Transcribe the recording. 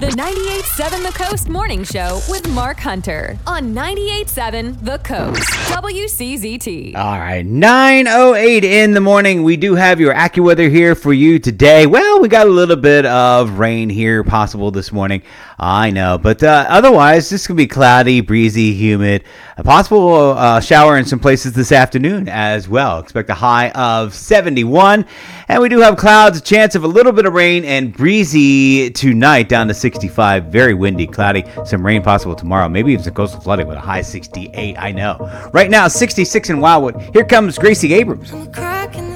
The 98.7 The Coast Morning Show with Mark Hunter on 98.7 The Coast, WCZT. All right, 9:08 in the morning. We do have your AccuWeather here for you today. Well, we got a little bit of rain here possible this morning. I know, but otherwise, this could be cloudy, breezy, humid. A possible shower in some places this afternoon as well. Expect a high of 71. And we do have clouds, a chance of a little bit of rain and breezy tonight down to 65. Very windy, cloudy. Some rain possible tomorrow. Maybe even some coastal flooding with a high 68. I know. Right now, 66 in Wildwood. Here comes Gracie Abrams.